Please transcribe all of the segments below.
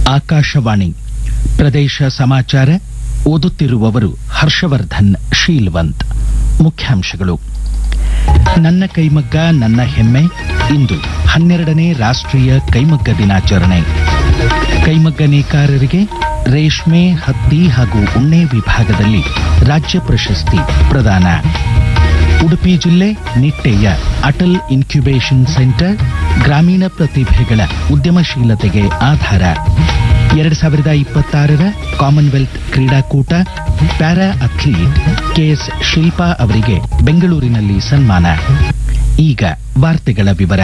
ಆಕಾಶವಾಣಿ ಪ್ರದೇಶ ಸಮಾಚಾರ ಓದುತ್ತಿರುವವರು ಹರ್ಷವರ್ಧನ್ ಶೀಲ್ವಂತ್. ಮುಖ್ಯಾಂಶಗಳು. ನನ್ನ ಕೈಮಗ್ಗ ನನ್ನ ಹೆಮ್ಮೆ. ಇಂದು 12ನೇ ರಾಷ್ಟ್ರೀಯ ಕೈಮಗ್ಗ ದಿನಾಚರಣೆ. ಕೈಮಗ್ಗ ನೇಕಾರರಿಗೆ ರೇಷ್ಮೆ, ಹತ್ತಿ ಹಾಗೂ ಉಣ್ಣೆ ವಿಭಾಗದಲ್ಲಿ ರಾಜ್ಯ ಪ್ರಶಸ್ತಿ ಪ್ರದಾನ. ಉಡುಪಿ ಜಿಲ್ಲೆ ನಿಟ್ಟೆಯ ಅಟಲ್ ಇನ್ಕ್ಯುಬೇಷನ್ ಸೆಂಟರ್ ಗ್ರಾಮೀಣ ಪ್ರತಿಭೆಗಳ ಉದ್ಯಮಶೀಲತೆಗೆ ಆಧಾರ. 2026ರ ಕಾಮನ್ವೆಲ್ತ್ ಕ್ರೀಡಾಕೂಟ ಪ್ಯಾರಾ ಅಥ್ಲೀಟ್ ಕೆಎಸ್ ಶಿಲ್ಪಾ ಅವರಿಗೆ ಬೆಂಗಳೂರಿನಲ್ಲಿ ಸನ್ಮಾನ. ಈಗ ವಾರ್ತೆಗಳ ವಿವರ.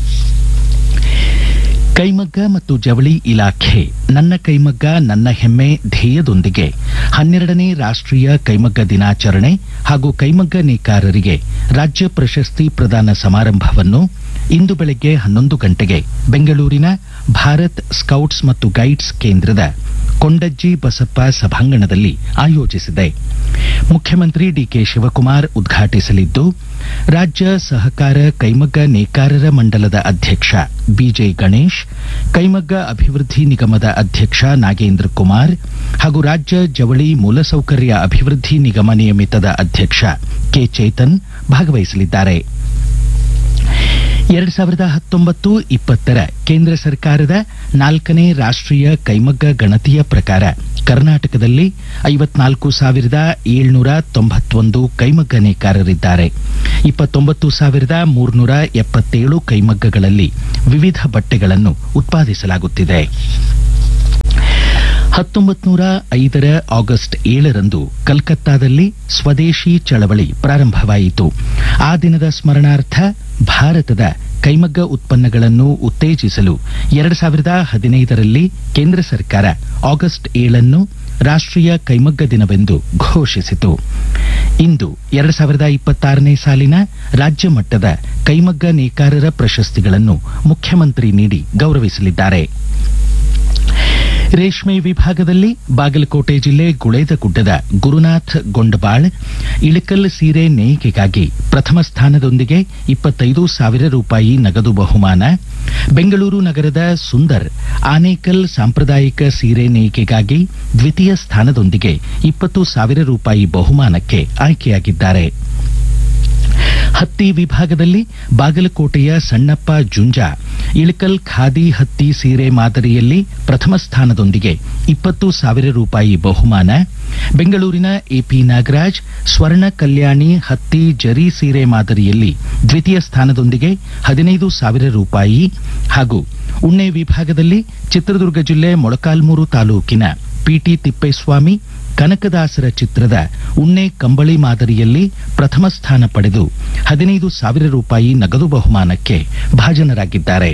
ಕೈಮಗ್ಗ ಮತ್ತು ಜವಳಿ ಇಲಾಖೆ ನನ್ನ ಕೈಮಗ್ಗ ನನ್ನ ಹೆಮ್ಮೆ ಧ್ಯೇಯದೊಂದಿಗೆ 12ನೇ ರಾಷ್ಟ್ರೀಯ ಕೈಮಗ್ಗ ದಿನಾಚರಣೆ ಹಾಗೂ ಕೈಮಗ್ಗ ನೇಕಾರರಿಗೆ ರಾಜ್ಯ ಪ್ರಶಸ್ತಿ ಪ್ರದಾನ ಸಮಾರಂಭವನ್ನು ಇಂದು ಬೆಳಗ್ಗೆ 11 ಗಂಟೆಗೆ ಬೆಂಗಳೂರಿನ ಭಾರತ್ ಸ್ಕೌಟ್ಸ್ ಮತ್ತು ಗೈಡ್ಸ್ ಕೇಂದ್ರದ ಕೊಂಡಜ್ಜಿ ಬಸಪ್ಪ ಸಭಾಂಗಣದಲ್ಲಿ ಆಯೋಜಿಸಿದೆ. ಮುಖ್ಯಮಂತ್ರಿ ಡಿಕೆ ಶಿವಕುಮಾರ್ ಉದ್ಘಾಟಿಸಲಿದ್ದು, ರಾಜ್ಯ ಸಹಕಾರ ಕೈಮಗ್ಗ ನೇಕಾರರ ಮಂಡಲದ ಅಧ್ಯಕ್ಷ ಬಿಜೆ ಗಣೇಶ್, ಕೈಮಗ್ಗ ಅಭಿವೃದ್ಧಿ ನಿಗಮದ ಅಧ್ಯಕ್ಷ ನಾಗೇಂದ್ರ ಕುಮಾರ್ ಹಾಗೂ ರಾಜ್ಯ ಜವಳಿ ಮೂಲಸೌಕರ್ಯ ಅಭಿವೃದ್ಧಿ ನಿಗಮ ನಿಯಮಿತದ ಅಧ್ಯಕ್ಷ ಕೆ ಚೇತನ್ ಭಾಗವಹಿಸಲಿದ್ದಾರೆ. 2019-20 ಕೇಂದ್ರ ಸರ್ಕಾರದ 4ನೇ ರಾಷ್ಟ್ರೀಯ ಕೈಮಗ್ಗ ಗಣತಿಯ ಪ್ರಕಾರ ಕರ್ನಾಟಕದಲ್ಲಿ 54,791 ಕೈಮಗ್ಗ ನೇಕಾರರಿದ್ದಾರೆ. 29,377 ಕೈಮಗ್ಗಗಳಲ್ಲಿ ವಿವಿಧ ಬಟ್ಟೆಗಳನ್ನು ಉತ್ಪಾದಿಸಲಾಗುತ್ತಿದೆ. 1905ರ ಆಗಸ್ಟ್ 7ರಂದು ಕಲ್ಕತ್ತಾದಲ್ಲಿ ಸ್ವದೇಶಿ ಚಳವಳಿ ಪ್ರಾರಂಭವಾಯಿತು. ಆ ದಿನದ ಸ್ಮರಣಾರ್ಥ ಭಾರತದ ಕೈಮಗ್ಗ ಉತ್ಪನ್ನಗಳನ್ನು ಉತ್ತೇಜಿಸಲು 2015ರಲ್ಲಿ ಕೇಂದ್ರ ಸರ್ಕಾರ ಆಗಸ್ಟ್ 7ನ್ನು ರಾಷ್ಟ್ರೀಯ ಕೈಮಗ್ಗ ದಿನವೆಂದು ಘೋಷಿಸಿತು. ಇಂದು 2026ನೇ ಸಾಲಿನ ರಾಜ್ಯ ಮಟ್ಟದ ಕೈಮಗ್ಗ ನೇಕಾರರ ಪ್ರಶಸ್ತಿಗಳನ್ನು ಮುಖ್ಯಮಂತ್ರಿ ನೀಡಿ ಗೌರವಿಸಲಿದ್ದಾರೆ. ರೇಷ್ಮೆ ವಿಭಾಗದಲ್ಲಿ ಬಾಗಲಕೋಟೆ ಜಿಲ್ಲೆ ಗುಳೇದಗುಡ್ಡದ ಗುರುನಾಥ್ ಗೊಂಡಬಾಳ್ ಇಳಕಲ್ ಸೀರೆ ನೇಯ್ಗೆಗಾಗಿ ಪ್ರಥಮ ಸ್ಥಾನದೊಂದಿಗೆ 25,000 ರೂಪಾಯಿ ನಗದು ಬಹುಮಾನ, ಬೆಂಗಳೂರು ನಗರದ ಸುಂದರ್ ಆನೇಕಲ್ ಸಾಂಪ್ರದಾಯಿಕ ಸೀರೆ ನೇಯ್ಗೆಗಾಗಿ ದ್ವಿತೀಯ ಸ್ಥಾನದೊಂದಿಗೆ 20,000 ರೂಪಾಯಿ ಬಹುಮಾನಕ್ಕೆ ಆಯ್ಕೆಯಾಗಿದ್ದಾರೆ. ಹತ್ತಿ ವಿಭಾಗದಲ್ಲಿ ಬಾಗಲಕೋಟೆಯ ಸಣ್ಣಪ್ಪ ಜುಂಜಾ ಇಳಕಲ್ ಖಾದಿ ಹತ್ತಿ ಸೀರೆ ಮಾದರಿಯಲ್ಲಿ ಪ್ರಥಮ ಸ್ಥಾನದೊಂದಿಗೆ 20,000 ರೂಪಾಯಿ ಬಹುಮಾನ, ಬೆಂಗಳೂರಿನ ಎಪಿ ನಾಗರಾಜ್ ಸ್ವರ್ಣ ಕಲ್ಯಾಣಿ ಹತ್ತಿ ಜರಿ ಸೀರೆ ಮಾದರಿಯಲ್ಲಿ ದ್ವಿತೀಯ ಸ್ಥಾನದೊಂದಿಗೆ 15,000 ರೂಪಾಯಿ ಹಾಗೂ ಉಣ್ಣೆ ವಿಭಾಗದಲ್ಲಿ ಚಿತ್ರದುರ್ಗ ಜಿಲ್ಲೆ ಮೊಳಕಾಲ್ಮೂರು ತಾಲೂಕಿನ ಪಿಟಿ ತಿಪ್ಪೇಸ್ವಾಮಿ ಕನಕದಾಸರ ಚಿತ್ರದ ಉಣ್ಣೆ ಕಂಬಳಿ ಮಾದರಿಯಲ್ಲಿ ಪ್ರಥಮ ಸ್ಥಾನ ಪಡೆದು 15,000 ರೂಪಾಯಿ ನಗದು ಬಹುಮಾನಕ್ಕೆ ಭಾಜನರಾಗಿದ್ದಾರೆ.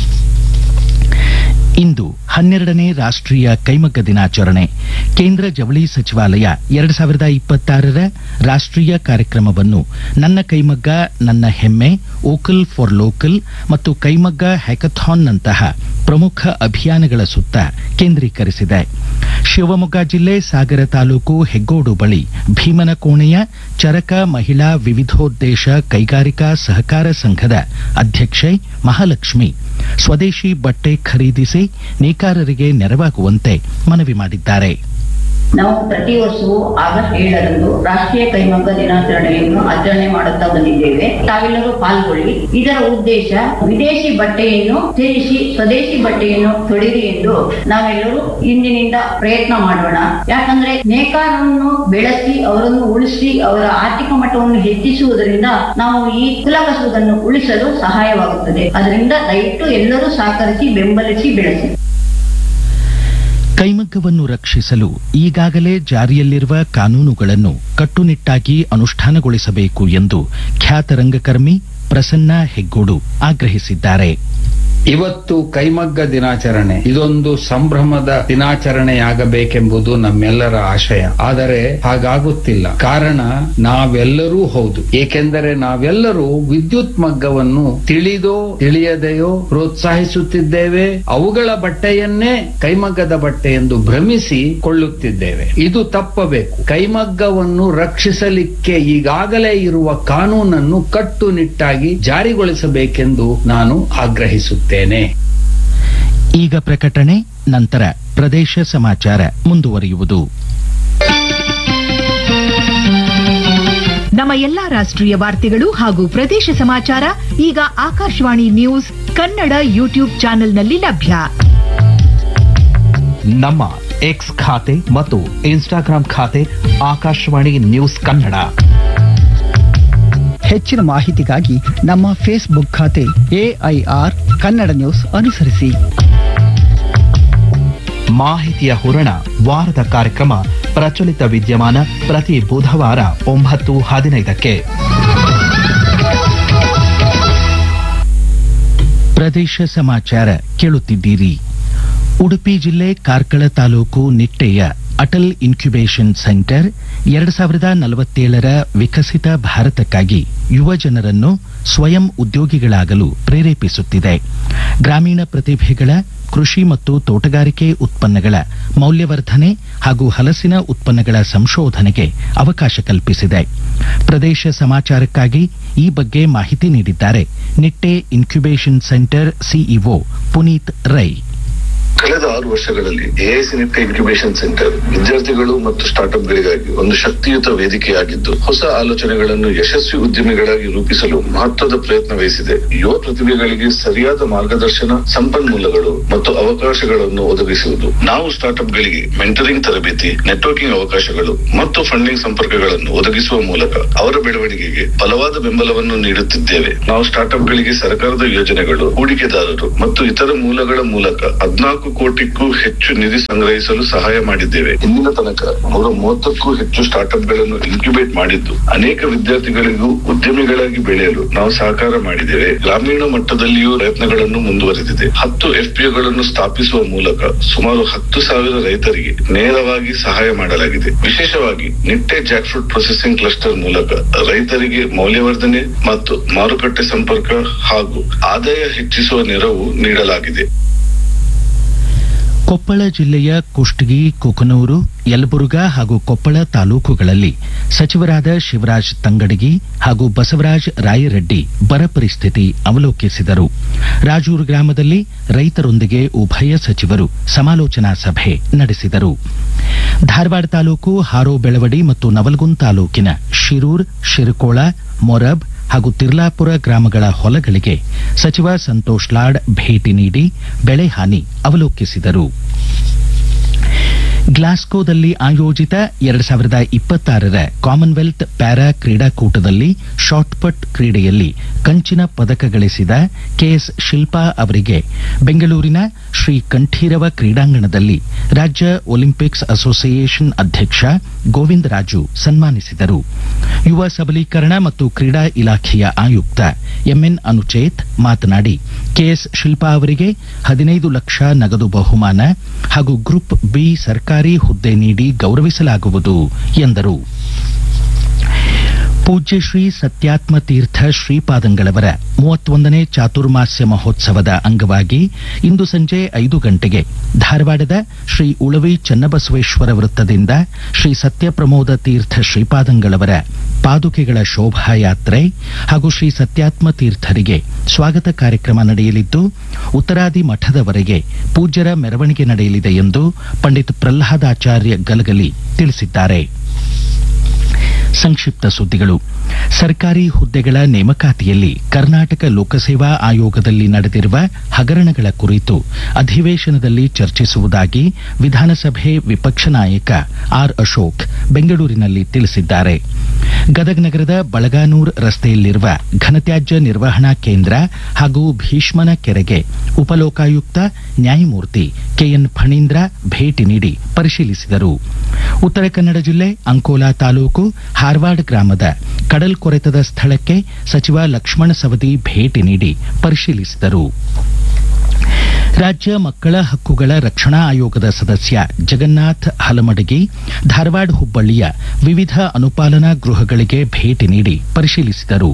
ಇಂದು 12ನೇ ರಾಷ್ಟ್ರೀಯ ಕೈಮಗ್ಗ ದಿನಾಚರಣೆ. ಕೇಂದ್ರ ಜವಳಿ ಸಚಿವಾಲಯ 2026ರ ರಾಷ್ಟ್ರೀಯ ಕಾರ್ಯಕ್ರಮವನ್ನು ನನ್ನ ಕೈಮಗ್ಗ ನನ್ನ ಹೆಮ್ಮೆ, ವೋಕಲ್ ಫಾರ್ ಲೋಕಲ್ ಮತ್ತು ಕೈಮಗ್ಗ ಹ್ಯಾಕಥಾನ್ನಂತಹ ಪ್ರಮುಖ ಅಭಿಯಾನಗಳ ಸುತ್ತ ಕೇಂದ್ರೀಕರಿಸಿದೆ. ಶಿವಮೊಗ್ಗ ಜಿಲ್ಲೆ ಸಾಗರ ತಾಲೂಕು ಹೆಗ್ಗೋಡು ಬಳಿ ಭೀಮನಕೋಣೆಯ ಚರಕ ಮಹಿಳಾ ವಿವಿಧೋದ್ದೇಶ ಕೈಗಾರಿಕಾ ಸಹಕಾರ ಸಂಘದ ಅಧ್ಯಕ್ಷೆ ಮಹಾಲಕ್ಷ್ಮಿ ಸ್ವದೇಶಿ ಬಟ್ಟೆ ಖರೀದಿಸಿ ನೇಕಾರರಿಗೆ ನೆರವಾಗುವಂತೆ ಮನವಿ ಮಾಡಿದ್ದಾರೆ. ನಾವು ಪ್ರತಿ ವರ್ಷವೂ ಆಗಸ್ಟ್ 7ರಂದು ರಾಷ್ಟ್ರೀಯ ಕೈಮಗ್ಗ ದಿನಾಚರಣೆಯನ್ನು ಆಚರಣೆ ಮಾಡುತ್ತಾ ಬಂದಿದ್ದೇವೆ. ತಾವೆಲ್ಲರೂ ಪಾಲ್ಗೊಳ್ಳಿ. ಇದರ ಉದ್ದೇಶ ವಿದೇಶಿ ಬಟ್ಟೆಯನ್ನು ತ್ಯಜಿಸಿ ಸ್ವದೇಶಿ ಬಟ್ಟೆಯನ್ನು ತೊಡಿರಿ ಎಂದು ನಾವೆಲ್ಲರೂ ಇಂದಿನಿಂದ ಪ್ರಯತ್ನ ಮಾಡೋಣ. ಯಾಕಂದ್ರೆ ನೇಕಾರರನ್ನು ಬೆಳೆಸಿ ಅವರನ್ನು ಉಳಿಸಿ ಅವರ ಆರ್ಥಿಕ ಮಟ್ಟವನ್ನು ಹೆಚ್ಚಿಸುವುದರಿಂದ ನಾವು ಈ ಕುಲಕಸುಬನ್ನು ಉಳಿಸಲು ಸಹಾಯವಾಗುತ್ತದೆ. ಅದರಿಂದ ದಯವಿಟ್ಟು ಎಲ್ಲರೂ ಸಹಕರಿಸಿ ಬೆಂಬಲಿಸಿ ಬೆಳೆಸಿ. ಕೈಮಗ್ಗವನ್ನು ರಕ್ಷಿಸಲು ಈಗಾಗಲೇ ಜಾರಿಯಲ್ಲಿರುವ ಕಾನೂನುಗಳನ್ನು ಕಟ್ಟುನಿಟ್ಟಾಗಿ ಅನುಷ್ಠಾನಗೊಳಿಸಬೇಕು ಎಂದು ಖ್ಯಾತ ರಂಗಕರ್ಮಿ ಪ್ರಸನ್ನ ಹೆಗ್ಗೋಡು ಆಗ್ರಹಿಸಿದ್ದಾರೆ. ಇವತ್ತು ಕೈಮಗ್ಗ ದಿನಾಚರಣೆ ಇದೊಂದು ಸಂಭ್ರಮದ ದಿನಾಚರಣೆಯಾಗಬೇಕೆಂಬುದು ನಮ್ಮೆಲ್ಲರ ಆಶಯ. ಆದರೆ ಹಾಗಾಗುತ್ತಿಲ್ಲ. ಕಾರಣ ನಾವೆಲ್ಲರೂ ಹೌದು. ಏಕೆಂದರೆ ನಾವೆಲ್ಲರೂ ವಿದ್ಯುತ್ ಮಗ್ಗವನ್ನು ತಿಳಿದೋ ತಿಳಿಯದೆಯೋ ಪ್ರೋತ್ಸಾಹಿಸುತ್ತಿದ್ದೇವೆ. ಅವುಗಳ ಬಟ್ಟೆಯನ್ನೇ ಕೈಮಗ್ಗದ ಬಟ್ಟೆ ಎಂದು ಭ್ರಮಿಸಿ ಕೊಳ್ಳುತ್ತಿದ್ದೇವೆ. ಇದು ತಪ್ಪಬೇಕು. ಕೈಮಗ್ಗವನ್ನು ರಕ್ಷಿಸಲಿಕ್ಕೆ ಈಗಾಗಲೇ ಇರುವ ಕಾನೂನನ್ನು ಕಟ್ಟುನಿಟ್ಟಾಗಿ ಜಾರಿಗೊಳಿಸಬೇಕೆಂದು ನಾನು ಆಗ್ರಹಿಸುತ್ತೇನೆ. ಈಗ ಪ್ರಕಟಣೆ, ನಂತರ ಪ್ರದೇಶ ಸಮಾಚಾರ ಮುಂದುವರಿಯುವುದು. ನಮ್ಮ ಎಲ್ಲಾ ರಾಷ್ಟ್ರೀಯ ವಾರ್ತೆಗಳು ಹಾಗೂ ಪ್ರದೇಶ ಸಮಾಚಾರ ಈಗ ಆಕಾಶವಾಣಿ ನ್ಯೂಸ್ ಕನ್ನಡ ಯೂಟ್ಯೂಬ್ ಚಾನೆಲ್ನಲ್ಲಿ ಲಭ್ಯ. ನಮ್ಮ ಎಕ್ಸ್ ಖಾತೆ ಮತ್ತು ಇನ್ಸ್ಟಾಗ್ರಾಂ ಖಾತೆ ಆಕಾಶವಾಣಿ ನ್ಯೂಸ್ ಕನ್ನಡ. ಹೆಚ್ಚಿನ ಮಾಹಿತಿಗಾಗಿ ನಮ್ಮ ಫೇಸ್ಬುಕ್ ಖಾತೆ AIR ಕನ್ನಡ ನ್ಯೂಸ್ ಅನುಸರಿಸಿ. ಮಾಹಿತಿಯ ಹೂರಣ ವಾರದ ಕಾರ್ಯಕ್ರಮ ಪ್ರಚಲಿತ ವಿದ್ಯಮಾನ ಪ್ರತಿ ಬುಧವಾರ 9:15ಕ್ಕೆ. ಪ್ರದೇಶ ಸಮಾಚಾರ ಕೇಳುತ್ತಿದ್ದೀರಿ. ಉಡುಪಿ ಜಿಲ್ಲೆ ಕಾರ್ಕಳ ತಾಲೂಕು ನಿಟ್ಟೆಯ ಅಟಲ್ ಇನ್ಕ್ಯುಬೇಷನ್ ಸೆಂಟರ್ 2047ರ ವಿಕಸಿತ ಭಾರತಕ್ಕಾಗಿ ಯುವ ಜನರನ್ನು ಸ್ವಯಂ ಉದ್ಯೋಗಿಗಳಾಗಲು ಪ್ರೇರೇಪಿಸುತ್ತಿದೆ. ಗ್ರಾಮೀಣ ಪ್ರತಿಭೆಗಳ ಕೃಷಿ ಮತ್ತು ತೋಟಗಾರಿಕೆ ಉತ್ಪನ್ನಗಳ ಮೌಲ್ಯವರ್ಧನೆ ಹಾಗೂ ಹಲಸಿನ ಉತ್ಪನ್ನಗಳ ಸಂಶೋಧನೆಗೆ ಅವಕಾಶ ಕಲ್ಪಿಸಿದೆ. ಪ್ರದೇಶ ಸಮಾಚಾರಕ್ಕಾಗಿ ಈ ಬಗ್ಗೆ ಮಾಹಿತಿ ನೀಡಿದ್ದಾರೆ Nitte incubation centre CEO Puneeth Rai. ಕಳೆದ 6 ವರ್ಷಗಳಲ್ಲಿ ಎಐಸಿ ನಿಟ್ಟೆ ಇನ್ಕ್ಯುಬೇಷನ್ ಸೆಂಟರ್ ವಿದ್ಯಾರ್ಥಿಗಳು ಮತ್ತು ಸ್ಟಾರ್ಟ್ಅಪ್ಗಳಿಗಾಗಿ ಒಂದು ಶಕ್ತಿಯುತ ವೇದಿಕೆಯಾಗಿದ್ದು, ಹೊಸ ಆಲೋಚನೆಗಳನ್ನು ಯಶಸ್ವಿ ಉದ್ಯಮಿಗಳಾಗಿ ರೂಪಿಸಲು ಮಹತ್ವದ ಪ್ರಯತ್ನ ವಹಿಸಿದೆ. ಯುವ ಪ್ರತಿಭೆಗಳಿಗೆ ಸರಿಯಾದ ಮಾರ್ಗದರ್ಶನ, ಸಂಪನ್ಮೂಲಗಳು ಮತ್ತು ಅವಕಾಶಗಳನ್ನು ಒದಗಿಸುವುದು. ನಾವು ಸ್ಟಾರ್ಟ್ಅಪ್ಗಳಿಗೆ ಮೆಂಟರಿಂಗ್ ತರಬೇತಿ, ನೆಟ್ವರ್ಕಿಂಗ್ ಅವಕಾಶಗಳು ಮತ್ತು ಫಂಡಿಂಗ್ ಸಂಪರ್ಕಗಳನ್ನು ಒದಗಿಸುವ ಮೂಲಕ ಅವರ ಬೆಳವಣಿಗೆಗೆ ಬಲವಾದ ಬೆಂಬಲವನ್ನು ನೀಡುತ್ತಿದ್ದೇವೆ. ನಾವು ಸ್ಟಾರ್ಟ್ಅಪ್ಗಳಿಗೆ ಸರ್ಕಾರದ ಯೋಜನೆಗಳು, ಹೂಡಿಕೆದಾರರು ಮತ್ತು ಇತರ ಮೂಲಗಳ ಮೂಲಕ 14 ಕೋಟಿಗೂ ಹೆಚ್ಚು ನಿಧಿ ಸಂಗ್ರಹಿಸಲು ಸಹಾಯ ಮಾಡಿದ್ದೇವೆ. ಇಂದಿನ ತನಕ 130ಕ್ಕೂ ಹೆಚ್ಚು ಸ್ಟಾರ್ಟ್ಅಪ್ಗಳನ್ನು ಇನ್ಕ್ಯುಬೇಟ್ ಮಾಡಿದ್ದು, ಅನೇಕ ವಿದ್ಯಾರ್ಥಿಗಳಿಗೂ ಉದ್ಯಮಿಗಳಾಗಿ ಬೆಳೆಯಲು ನಾವು ಸಹಕಾರ ಮಾಡಿದ್ದೇವೆ. ಗ್ರಾಮೀಣ ಮಟ್ಟದಲ್ಲಿಯೂ ಪ್ರಯತ್ನಗಳನ್ನು ಮುಂದುವರೆದಿದೆ. 10 FPOಗಳನ್ನು ಸ್ಥಾಪಿಸುವ ಮೂಲಕ ಸುಮಾರು 10,000 ರೈತರಿಗೆ ನೇರವಾಗಿ ಸಹಾಯ ಮಾಡಲಾಗಿದೆ. ವಿಶೇಷವಾಗಿ Nitte Jack fruit processing cluster ಮೂಲಕ ರೈತರಿಗೆ ಮೌಲ್ಯವರ್ಧನೆ ಮತ್ತು ಮಾರುಕಟ್ಟೆ ಸಂಪರ್ಕ ಹಾಗೂ ಆದಾಯ ಹೆಚ್ಚಿಸುವ ನೆರವು ನೀಡಲಾಗಿದೆ. ಕೊಪ್ಪಳ ಜಿಲ್ಲೆಯ ಕುಷ್ಟಗಿ, ಕುಕನೂರು, ಯಲಬುರ್ಗಾ ಹಾಗೂ ಕೊಪ್ಪಳ ತಾಲೂಕುಗಳಲ್ಲಿ ಸಚಿವರಾದ ಶಿವರಾಜ್ ತಂಗಡಗಿ ಹಾಗೂ ಬಸವರಾಜ ರಾಯರೆಡ್ಡಿ ಬರ ಪರಿಸ್ಥಿತಿ ಅವಲೋಕಿಸಿದರು. ರಾಜೂರು ಗ್ರಾಮದಲ್ಲಿ ರೈತರೊಂದಿಗೆ ಉಭಯ ಸಚಿವರು ಸಮಾಲೋಚನಾ ಸಭೆ ನಡೆಸಿದರು. ಧಾರವಾಡ ತಾಲೂಕು ಹಾರೋಬೆಳವಡಿ ಮತ್ತು ನವಲಗುಂದ ತಾಲೂಕಿನ ಶಿರೂರ್, ಶಿರಕೋಳ, ಮೊರಬ್ ಹಾಗೂ ತಿರ್ಲಾಪುರ ಗ್ರಾಮಗಳ ಹೊಲಗಳಿಗೆ ಸಚಿವ ಸಂತೋಷ್ ಲಾಡ್ ಭೇಟಿ ನೀಡಿ ಬೆಳೆ ಹಾನಿ ಅವಲೋಕಿಸಿದರು. ಗ್ಲಾಸ್ಗೋದಲ್ಲಿ ಆಯೋಜಿತ 2026ರ ಕಾಮನ್ವೆಲ್ತ್ ಪ್ಯಾರಾ ಕ್ರೀಡಾಕೂಟದಲ್ಲಿ ಶಾಟ್ಪಟ್ ಕ್ರೀಡೆಯಲ್ಲಿ ಕಂಚಿನ ಪದಕ ಗಳಿಸಿದ ಕೆಎಸ್ ಶಿಲ್ಪಾ ಅವರಿಗೆ ಬೆಂಗಳೂರಿನ ಶ್ರೀ ಕಂಠೀರವ ಕ್ರೀಡಾಂಗಣದಲ್ಲಿ ರಾಜ್ಯ ಒಲಿಂಪಿಕ್ಸ್ ಅಸೋಸಿಯೇಷನ್ ಅಧ್ಯಕ್ಷ ಗೋವಿಂದ ರಾಜು ಸನ್ಮಾನಿಸಿದರು. ಯುವ ಸಬಲೀಕರಣ ಮತ್ತು ಕ್ರೀಡಾ ಇಲಾಖೆಯ ಆಯುಕ್ತ ಎಂಎನ್ ಅನುಚೇತ್ ಮಾತನಾಡಿ, ಕೆಎಸ್ ಶಿಲ್ಪಾ ಅವರಿಗೆ 15 ಲಕ್ಷ ನಗದು ಬಹುಮಾನ ಹಾಗೂ ಗ್ರೂಪ್ ಬಿ ಸರ್ಕಾರಿ ಹುದ್ದೆ ನೀಡಿ ಗೌರವಿಸಲಾಗುವುದು ಎಂದರು. ಪೂಜ್ಯ ಶ್ರೀ ಸತ್ಯಾತ್ಮ ತೀರ್ಥ ಶ್ರೀಪಾದಂಗಳವರ 31ನೇ ಚಾತುರ್ಮಾಸ್ಯ ಮಹೋತ್ಸವದ ಅಂಗವಾಗಿ ಇಂದು ಸಂಜೆ 5 ಗಂಟೆಗೆ ಧಾರವಾಡದ ಶ್ರೀ ಉಳವಿ ಚನ್ನಬಸವೇಶ್ವರ ವೃತ್ತದಿಂದ ಶ್ರೀ ಸತ್ಯಪ್ರಮೋದ ತೀರ್ಥ ಶ್ರೀಪಾದಂಗಳವರ ಪಾದುಕೆಗಳ ಶೋಭಾಯಾತ್ರೆ ಹಾಗೂ ಶ್ರೀ ಸತ್ಯಾತ್ಮ ತೀರ್ಥರಿಗೆ ಸ್ವಾಗತ ಕಾರ್ಯಕ್ರಮ ನಡೆಯಲಿದ್ದು, ಉತ್ತರಾದಿ ಮಠದವರೆಗೆ ಪೂಜ್ಯರ ಮೆರವಣಿಗೆ ನಡೆಯಲಿದೆ ಎಂದು ಪಂಡಿತ್ ಪ್ರಹ್ಲಾದಾಚಾರ್ಯ ಗಲಗಲಿ ತಿಳಿಸಿದ್ದಾರೆ. ಸಂಕ್ಷಿಪ್ತ ಸುದ್ದಿಗಳು. ಸರ್ಕಾರಿ ಹುದ್ದೆಗಳ ನೇಮಕಾತಿಯಲ್ಲಿ ಕರ್ನಾಟಕ ಲೋಕಸೇವಾ ಆಯೋಗದಲ್ಲಿ ನಡೆದಿರುವ ಹಗರಣಗಳ ಕುರಿತು ಅಧಿವೇಶನದಲ್ಲಿ ಚರ್ಚಿಸುವುದಾಗಿ ವಿಧಾನಸಭೆ ವಿಪಕ್ಷ ನಾಯಕ ಆರ್ ಅಶೋಕ್ ಬೆಂಗಳೂರಿನಲ್ಲಿ ತಿಳಿಸಿದ್ದಾರೆ. ಗದಗ ನಗರದ ಬಳಗಾನೂರ್ ರಸ್ತೆಯಲ್ಲಿರುವ ಘನತ್ಯಾಜ್ಯ ನಿರ್ವಹಣಾ ಕೇಂದ್ರ ಹಾಗೂ ಭೀಷ್ಮನ ಕೆರೆಗೆ ಉಪಲೋಕಾಯುಕ್ತ ನ್ಯಾಯಮೂರ್ತಿ ಕೆಎನ್ ಫಣೀಂದ್ರ ಭೇಟಿ ನೀಡಿ ಪರಿಶೀಲಿಸಿದರು. ಉತ್ತರ ಕನ್ನಡ ಜಿಲ್ಲೆ ಅಂಕೋಲಾ ತಾಲೂಕು ಹಾರ್ವಾಡ್ ಗ್ರಾಮದ ಕಡಲ್ಕೊರೆತದ ಸ್ಥಳಕ್ಕೆ ಸಚಿವ ಲಕ್ಷ್ಮಣ ಸವದಿ ಭೇಟಿ ನೀಡಿ ಪರಿಶೀಲಿಸಿದರು. ರಾಜ್ಯ ಮಕ್ಕಳ ಹಕ್ಕುಗಳ ರಕ್ಷಣಾ ಆಯೋಗದ ಸದಸ್ಯ ಜಗನ್ನಾಥ್ ಹಲಮಡಗಿ ಧಾರವಾಡ, ಹುಬ್ಬಳ್ಳಿಯ ವಿವಿಧ ಅನುಪಾಲನಾ ಗೃಹಗಳಿಗೆ ಭೇಟಿ ನೀಡಿ ಪರಿಶೀಲಿಸಿದರು.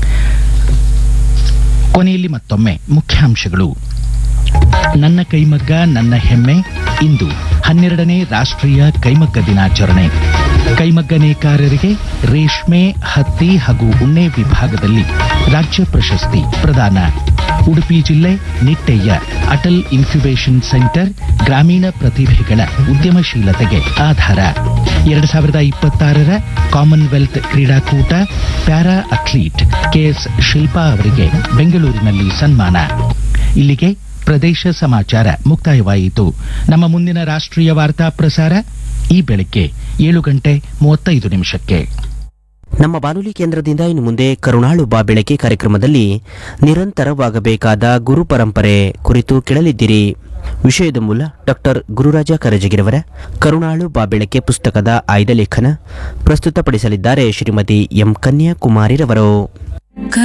ಕೊನೆಯಲ್ಲಿ ಮತ್ತೊಮ್ಮೆ ಮುಖ್ಯಾಂಶಗಳು. ನನ್ನ ಕೈಮಗ್ಗ ನನ್ನ ಹೆಮ್ಮೆ, ಇಂದು 12ನೇ ರಾಷ್ಟ್ರೀಯ ಕೈಮಗ್ಗ ದಿನಾಚರಣೆ. ಕೈಮಗ್ಗ ನೇಕಾರರಿಗೆ ರೇಷ್ಮೆ, ಹತ್ತಿ ಹಾಗೂ ಉಣ್ಣೆ ವಿಭಾಗದಲ್ಲಿ ರಾಜ್ಯ ಪ್ರಶಸ್ತಿ ಪ್ರದಾನ. ಉಡುಪಿ ಜಿಲ್ಲೆ ನಿಟ್ಟೆಯ ಅಟಲ್ ಇನ್ಕ್ಯುಬೇಷನ್ ಸೆಂಟರ್ ಗ್ರಾಮೀಣ ಪ್ರತಿಭೆಗಳ ಉದ್ಯಮಶೀಲತೆಗೆ ಆಧಾರ. 2026ರ ಕಾಮನ್ವೆಲ್ತ್ ಕ್ರೀಡಾಕೂಟ ಪ್ಯಾರಾ ಅಥ್ಲೀಟ್ ಕೆಎಸ್ ಶಿಲ್ಪಾ ಅವರಿಗೆ ಬೆಂಗಳೂರಿನಲ್ಲಿ ಸನ್ಮಾನ. ಇಲ್ಲಿಗೆ ಪ್ರದೇಶ ಸಮಾಚಾರ ಮುಕ್ತಾಯವಾಯಿತು. ನಮ್ಮ ಮುಂದಿನ ರಾಷ್ಟ್ರೀಯ ವಾರ್ತಾ ಪ್ರಸಾರ ಈ ಬೆಳಗ್ಗೆ 7:35. ನಮ್ಮ ಬಾನುಲಿ ಕೇಂದ್ರದಿಂದ ಇನ್ನು ಮುಂದೆ ಕರುಣಾಳು ಬಾ ಬೆಳಕೆ ಕಾರ್ಯಕ್ರಮದಲ್ಲಿ ನಿರಂತರವಾಗಬೇಕಾದ ಗುರು ಪರಂಪರೆ ಕುರಿತು ಕೇಳಲಿದ್ದೀರಿ. ವಿಷಯದ ಮೂಲ ಡಾಕ್ಟರ್ ಗುರುರಾಜ ಕರಜಗಿರವರ ಕರುಣಾಳು ಬಾ ಬೆಳಕೆ ಪುಸ್ತಕದ ಆಯ್ದ ಲೇಖನ ಪ್ರಸ್ತುತಪಡಿಸಲಿದ್ದಾರೆ ಶ್ರೀಮತಿ ಎಂ ಕನ್ಯಾಕುಮಾರಿರವರು.